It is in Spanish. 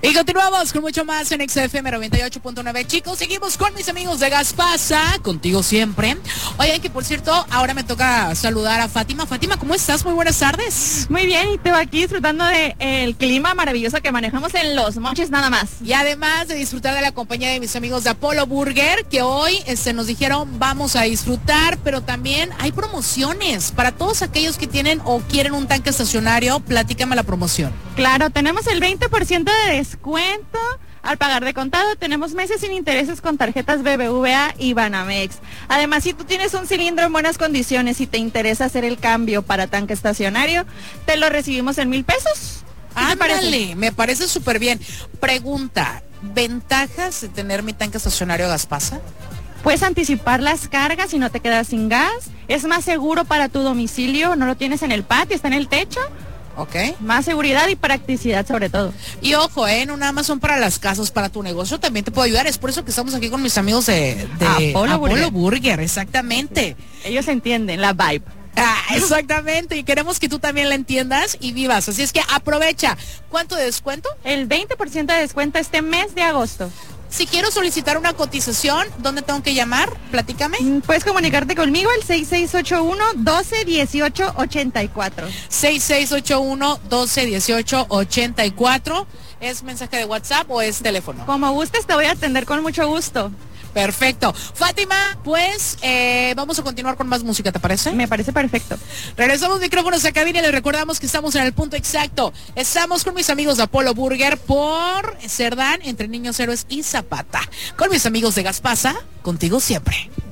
Y continuamos con mucho más en XFM 98.9. Chicos, seguimos con mis amigos de Gaspasa, contigo siempre. Oigan, que por cierto, ahora me toca saludar a Fátima. Fátima, ¿cómo estás? Muy buenas tardes. Muy bien, y te va aquí disfrutando del clima maravilloso que manejamos en Los Mochis nada más. Y además de disfrutar de la compañía de mis amigos de Apollo Burger, que hoy nos dijeron vamos a disfrutar, pero también hay promociones para todos aquellos que tienen o quieren un tanque estacionario. Platícame la promoción. Claro, tenemos el 20% de descuento al pagar de contado. Tenemos meses sin intereses con tarjetas BBVA y Banamex. Además, si tú tienes un cilindro en buenas condiciones y te interesa hacer el cambio para tanque estacionario, te lo recibimos en 1,000 pesos. Ándale, me parece súper bien. Pregunta, ¿ventajas de tener mi tanque estacionario Gaspasa? Puedes anticipar las cargas y no te quedas sin gas. Es más seguro para tu domicilio, no lo tienes en el patio, está en el techo. Ok. Más seguridad y practicidad sobre todo. Y ojo, no nada más son para las casas, para tu negocio también te puede ayudar. Es por eso que estamos aquí con mis amigos de Apollo Burger, exactamente. Ellos entienden la vibe. Exactamente, y queremos que tú también la entiendas y vivas. Así es que aprovecha. ¿Cuánto de descuento? El 20% de descuento este mes de agosto. Si quiero solicitar una cotización, ¿dónde tengo que llamar? Platícame. Puedes comunicarte conmigo al 6681-1218-84. 6681-1218-84. ¿Es mensaje de WhatsApp o es teléfono? Como gustes, te voy a atender con mucho gusto. Perfecto. Fátima, pues vamos a continuar con más música, ¿te parece? Me parece perfecto. Regresamos micrófonos a cabina y les recordamos que estamos en el punto exacto. Estamos con mis amigos de Apollo Burger por Cerdán, entre Niños Héroes y Zapata. Con mis amigos de Gaspasa, contigo siempre.